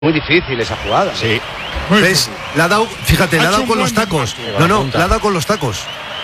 Muy difícil esa jugada. Sí. ¿Ves? Le ha dado, fíjate, le ha dado con los tacos. No, le ha dado con los tacos.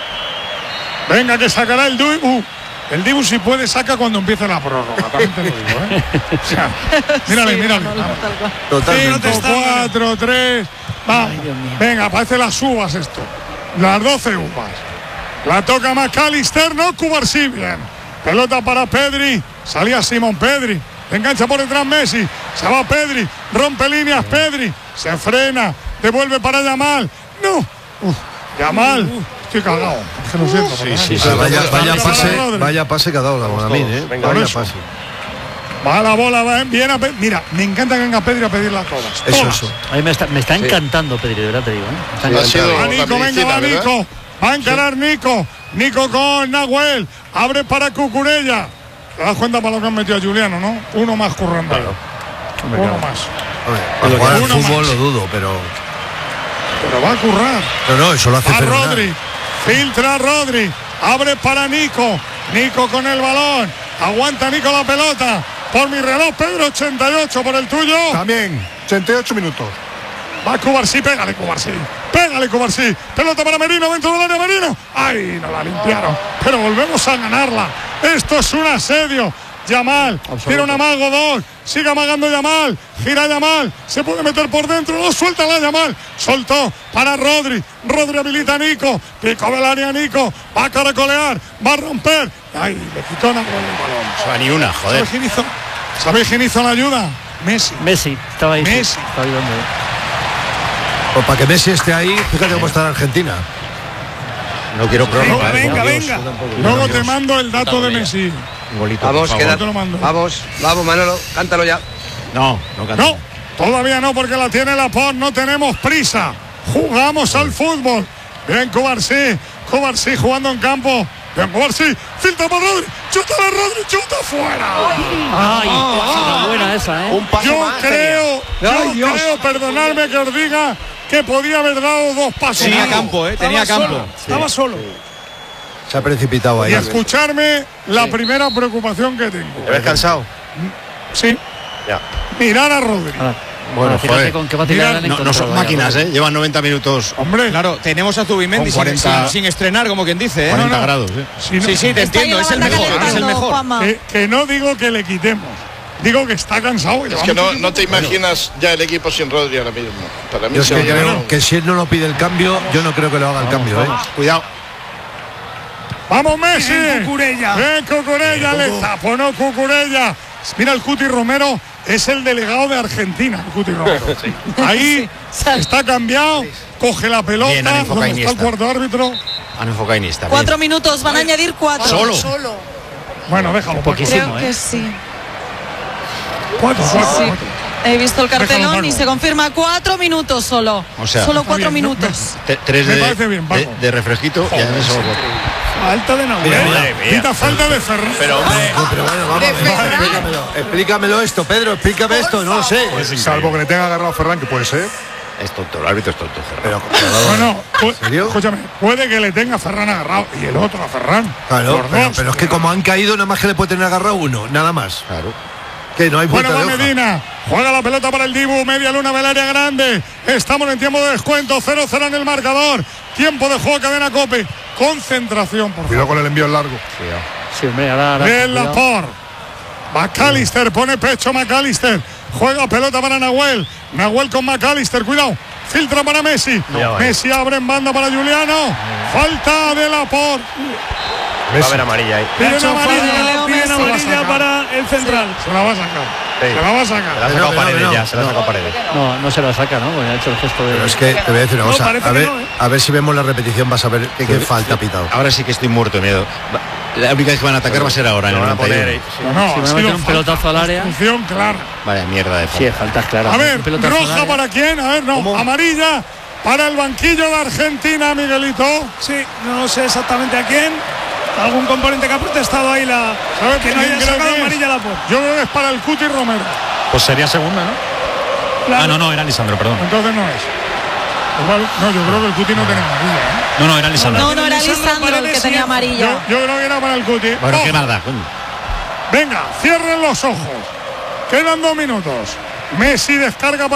Venga, que sacará el Dibu. El Dibu, si puede, saca cuando empiece la prórroga. También te lo digo, ¿eh? O sea, mírale. Totalmente. 5, 4, 3. Va. Venga, parece las uvas esto. Las 12 uvas. La toca McAllister, no Cubarsí. Bien. Pelota para Pedri. Salía Simón Pedri. Engancha por detrás Messi. Se va Pedri. Rompe líneas Pedri. Se frena. Devuelve para Yamal. No. Yamal. Estoy cagado. Es que lo siento. Sí. Vaya pase que ha dado la Bonamín, ¿eh? Vaya pase. Va la bola, va bien a Mira, me encanta que venga Pedri a pedirla todas. Eso. A mí me está encantando Pedri, de verdad te digo, ¿eh? Va Nico, venga, va Nico. Va a encarar Nico. Nico con Nahuel. Abre para Cucurella. Te das cuenta para lo que han metido a Juliano, ¿no? Uno más currando. Claro. Uno más. Para jugar al fútbol lo dudo, pero va a currar. No, eso lo hace fenomenal. Rodri. Filtra Rodri. Abre para Nico. Nico con el balón. Aguanta Nico la pelota. Por mi reloj, Pedro, 88. Por el tuyo. También, 88 minutos. Va Cubarsí, pégale Cubarsí. Pelota para Merino, dentro del área Merino. ¡Ay, no la limpiaron! Pero volvemos a ganarla. Esto es un asedio. Yamal, tira un amago, dos. Sigue amagando Yamal. Gira Yamal. Se puede meter por dentro. No, suelta la Yamal. Soltó para Rodri. Rodri habilita a Nico. Pico del área Nico. Va a caracolear. Va a romper. ¡Ay, le quitó una con el balón! O sea, ni una, joder. ¿Sabéis quién hizo la ayuda? Messi, estaba ahí. Messi. Estaba ayudando. Pues para que Messi esté ahí, fíjate cómo está Argentina. No quiero prórroga. Venga. Luego te mando el dato de Messi. Vamos, vamos, Manolo, cántalo ya. No canta. No, todavía no, porque la tiene Laporte. No tenemos prisa. Jugamos al fútbol. Bien, Cubarsí jugando en campo. Bien, Cubarsí. Filtra por Rodri. Chuta fuera. Ay, buena esa, ¿eh? Yo creo, perdonadme que os diga, que podía haber dado dos pasos. Tenía campo. Estaba solo. Se ha precipitado ahí. Y escucharme la primera preocupación que tengo. ¿Te ves cansado? Sí. Ya. Mirar a Rodri. Bueno, fíjate con qué va a tirar. No son máquinas, ¿eh? Llevan 90 minutos. Hombre, claro, tenemos a Zubimendi sin estrenar, como quien dice, ¿eh? 40 grados, ¿eh? Sí, te entiendo, es el mejor. Que no digo que le quitemos. Digo que está cansado. Es que no te imaginas ya el equipo sin Rodri ahora mismo. Para mí yo creo que si él no lo pide el cambio, yo no creo que lo haga el cambio, ¿eh? Cuidado. ¡Vamos, Messi! ¡Ven, Cucurella! Le tapó, no Cucurella. Mira, el Cuti Romero es el delegado de Argentina, el Cuti Romero. Ahí está cambiado, coge la pelota. Bien, ¿dónde está el cuarto árbitro? Han enfocado Iniesta. 4 minutos, van a añadir 4. Solo. Bueno, déjalo. Poquísimo, Creo que sí. 4. He visto el cartelón y se confirma 4 minutos solo. O sea, solo 4 minutos. 3 Me parece bien, de refresquito. Y además solo 4. Falta de Nahuel. Falta de Ferran. Pero hombre, Explícamelo esto, Pedro, explícame esto, no lo sé. Salvo que le tenga agarrado a Ferran, que puede ser. Es tonto, el árbitro es tonto. Pero, ¿En serio? Escúchame, puede que le tenga a Ferran agarrado y el otro a Ferran. Claro, pero es que como han caído, nada más que le puede tener agarrado uno, nada más. Claro. Que no hay vuelta Bueno, va de hoja. Medina, juega la pelota para el Dibu, media luna del área grande. Estamos en tiempo de descuento, 0-0 en el marcador. Tiempo de juego, cadena Cope. Concentración, por favor. Cuidado con el envío largo. Sí, hombre, ahora. Bien, Laporte. McAllister, pone pecho McAllister. Juega pelota para Nahuel. Nahuel con McAllister, cuidado. Filtra para Messi. Messi abre en banda para Juliano. Falta de Laporte. va a haber amarilla ahí. Piden amarilla para el central. Se la va a sacar. Se la va a sacar. Se la ha sacado Paredes ya, se la ha sacado Paredes. No se la saca, ¿no? Porque ha hecho el gesto de. Pero es que te voy a decir una cosa. A ver si vemos la repetición, vas a ver qué falta ha pitado. Ahora sí que estoy muerto de miedo. La única vez que van a atacar va a ser ahora, en el 91. No, si me meten un pelotazo al área. Función clara. Vaya mierda de Sí, faltas claras. A ver, roja para quién. A ver, no. ¿Cómo? Amarilla para el banquillo de Argentina, Miguelito. Sí, no sé exactamente a quién. Algún componente que ha protestado ahí ¿Sabes que no haya sacado amarilla a Laporte. Yo creo que es para el Cuti Romero. Pues sería segunda, ¿no? Claro. No, era Lisandro, perdón. Entonces no es. Igual, no, yo creo que el Cuti no tenía amarilla, ¿eh? No, era Lisandro. No era Lisandro el que tenía amarilla. Yo creo que era para el Cuti. Bueno, qué nada, coño. Venga, cierren los ojos. Quedan 2 minutos. Messi descarga.